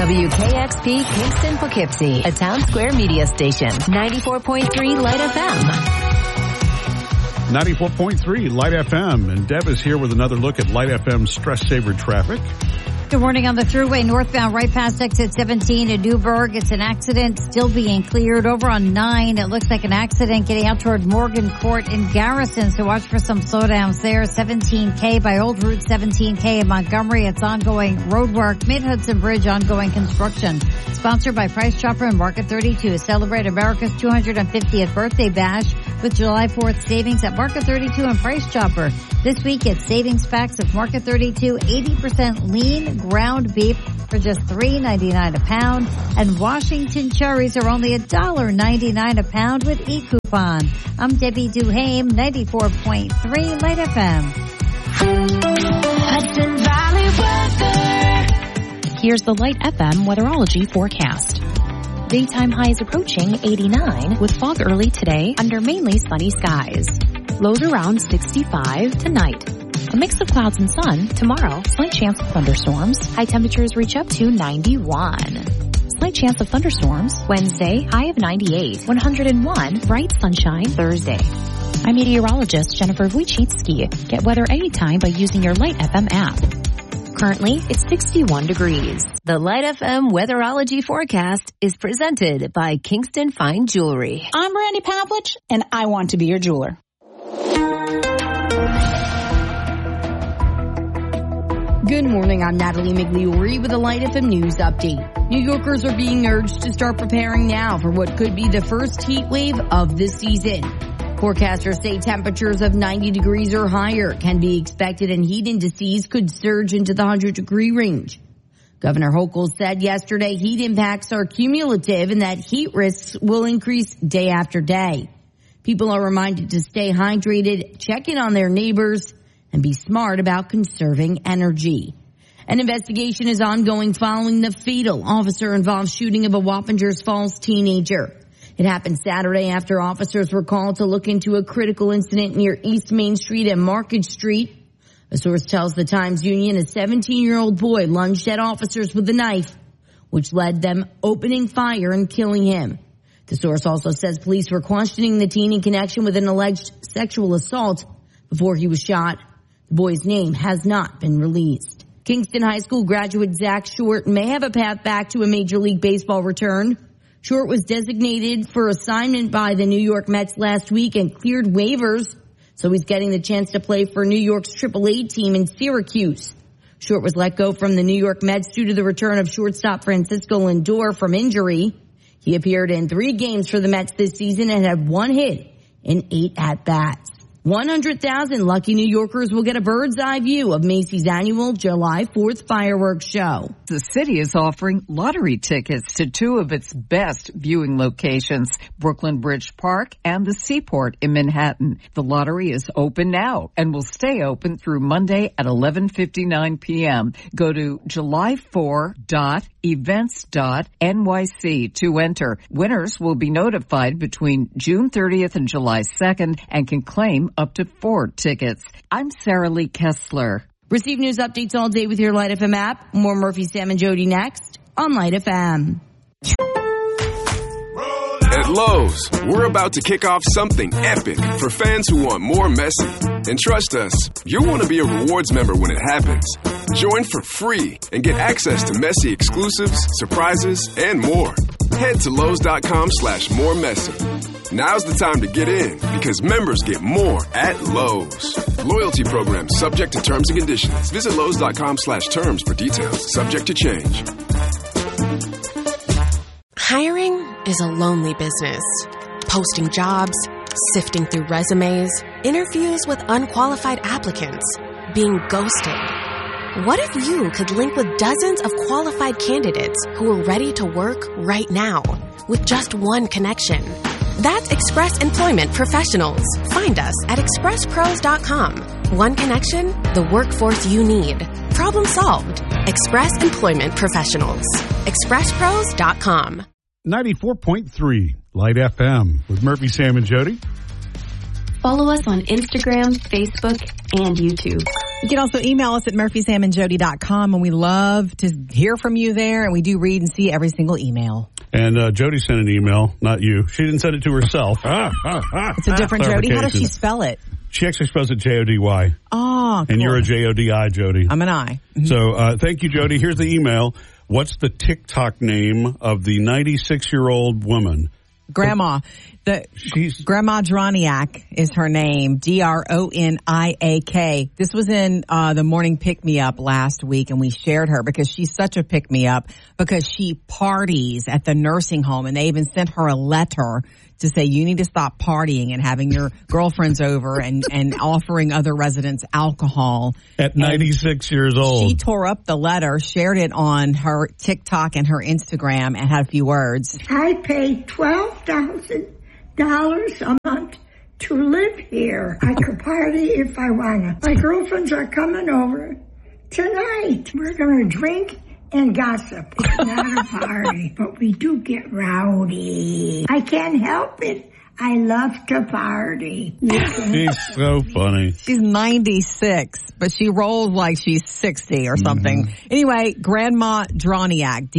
WKXP Kingston Poughkeepsie, a Town Square media station. 94.3 Light FM. 94.3 Light FM. And Deb is here with another look at Light FM stress saver traffic. Good morning on the thruway northbound right past exit 17 in Newburgh. It's an accident still being cleared. Over on 9, it looks like an accident getting out toward Morgan Court in Garrison. So watch for some slowdowns there. 17K by Old Route 17K in Montgomery. It's ongoing road work. Mid-Hudson Bridge ongoing construction. Sponsored by Price Chopper and Market 32. Celebrate America's 250th birthday bash with July 4th savings at Market 32 and Price Chopper. This week it's savings packs of Market 32, 80% lean ground beef for just $3.99 a pound, and Washington cherries are only $1.99 a pound with e-coupon. I'm Debbie Duhame, 94.3 Light FM. Hudson Valley weather. Here's the Light FM weatherology forecast. Daytime highs approaching 89 with fog early today under mainly sunny skies. Lows around 65 tonight. A mix of clouds and sun tomorrow. Slight chance of thunderstorms. High temperatures reach up to 91. Slight chance of thunderstorms Wednesday. High of 98. 101. Bright sunshine Thursday. I'm meteorologist Jennifer Wojcicki. Get weather anytime by using your Light FM app. Currently, it's 61 degrees. The Light FM weatherology forecast is presented by Kingston Fine Jewelry. I'm Randy Pavlich, and I want to be your jeweler. Good morning, I'm Natalie Migliori with a Light FM News update. New Yorkers are being urged to start preparing now for what could be the first heat wave of the season. Forecasters say temperatures of 90 degrees or higher can be expected and heat indices could surge into the 100-degree range. Governor Hochul said yesterday heat impacts are cumulative and that heat risks will increase day after day. People are reminded to stay hydrated, check in on their neighbors, and be smart about conserving energy. An investigation is ongoing following the fatal officer-involved shooting of a Wappingers Falls teenager. It happened Saturday after officers were called to look into a critical incident near East Main Street and Market Street. A source tells the Times-Union a 17-year-old boy lunged at officers with a knife, which led them opening fire and killing him. The source also says police were questioning the teen in connection with an alleged sexual assault before he was shot. The boy's name has not been released. Kingston High School graduate Zach Short may have a path back to a Major League Baseball return. Short was designated for assignment by the New York Mets last week and cleared waivers, so he's getting the chance to play for New York's AAA team in Syracuse. Short was let go from the New York Mets due to the return of shortstop Francisco Lindor from injury. He appeared in 3 games for the Mets this season and had 1 hit in 8 at-bats. 100,000 lucky New Yorkers will get a bird's eye view of Macy's annual July 4th fireworks show. The city is offering lottery tickets to 2 of its best viewing locations, Brooklyn Bridge Park and the Seaport in Manhattan. The lottery is open now and will stay open through Monday at 11:59 p.m. Go to july4.events.nyc to enter. Winners will be notified between June 30th and July 2nd and can claim up to 4 tickets. I'm Sarah Lee Kessler. Receive news updates all day with your Light FM app. More Murphy, Sam, and Jody next on Light FM. At Lowe's, we're about to kick off something epic for fans who want more Messi. And trust us, you'll want to be a rewards member when it happens. Join for free and get access to Messi exclusives, surprises, and more. Head to Lowe's.com/moremessy. Now's the time to get in because members get more at Lowe's. Loyalty program subject to terms and conditions. Visit Lowe's.com/terms for details. Subject to change. Hiring is a lonely business. Posting jobs, sifting through resumes, interviews with unqualified applicants, being ghosted. What if you could link with dozens of qualified candidates who are ready to work right now with just one connection? That's Express Employment Professionals. Find us at expresspros.com. One connection, the workforce you need. Problem solved. Express Employment Professionals. expresspros.com. 94.3 Light FM with Murphy, Sam, and Jody. Follow us on Instagram, Facebook, and YouTube. You can also email us at murphysamandjody.com, and we love to hear from you there, and we do read and see every single email. And Jody sent an email, not you. She didn't send it to herself. It's a different Jody. How does she spell it? She actually spells it Jody. Oh, cool. And you're a Jodi, Jody. I'm an I. Mm-hmm. So thank you, Jody. Here's the email. What's the TikTok name of the 96-year-old woman? Grandma. Grandma Droniak is her name. Droniak. This was in the morning pick-me-up last week, and we shared her because she's such a pick-me-up because she parties at the nursing home, and they even sent her a letter to say you need to stop partying and having your girlfriends over and offering other residents alcohol. At 96 years old. She tore up the letter, shared it on her TikTok and her Instagram, and had a few words. I pay $12,000 a month to live here. I could party if I wanna. My girlfriends are coming over tonight. We're gonna drink and gossip. It's not a party, but we do get rowdy. I can't help it. I love to party. She's so funny. She's 96, but she rolls like she's 60 or something. Mm-hmm. Anyway, Grandma Droniak,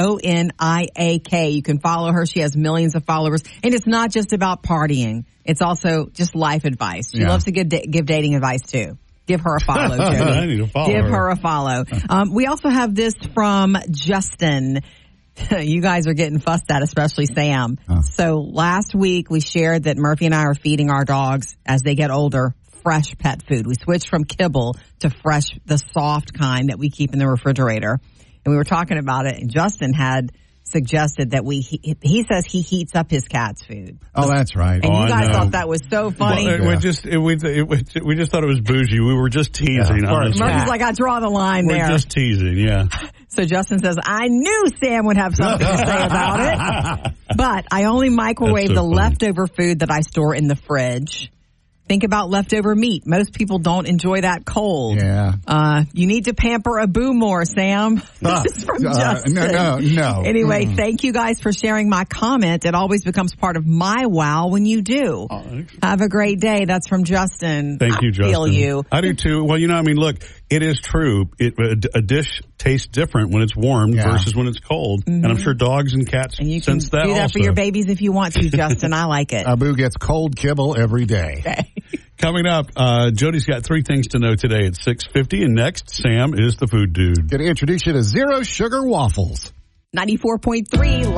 Droniak. You can follow her. She has millions of followers. And it's not just about partying. It's also just life advice. She loves to give dating advice, too. Give her a follow, Jody. I need to follow Give her. her a follow. We also have this from Justin. You guys are getting fussed at, especially Sam. So last week we shared that Murphy and I are feeding our dogs as they get older fresh pet food. We switched from kibble to fresh, the soft kind that we keep in the refrigerator. And we were talking about it, and Justin had suggested that he says he heats up his cat's food. Oh, that's right. And you guys thought that was so funny. Well, we just thought it was bougie. We were just teasing. Murphy's like, I draw the line there. We're just teasing, yeah. So Justin says, I knew Sam would have something to say about it. But I only microwave the leftover food that I store in the fridge. Think about leftover meat. Most people don't enjoy that cold. Yeah. You need to pamper a boo more, Sam. This is from Justin. No. Anyway, thank you guys for sharing my comment. It always becomes part of my wow when you do. Have a great day. That's from Justin. Thank you, Justin. I feel you. I do too. Well, look, it is true. A dish tastes different when it's warm versus when it's cold. Mm-hmm. And I'm sure dogs and cats sense that also. Do that for your babies if you want to, Justin. I like it. Abu gets cold kibble every day. Okay. Coming up, Jody's got 3 things to know today at 6:50, and next, Sam is the food dude. Going to introduce you to Zero Sugar Waffles. 94.3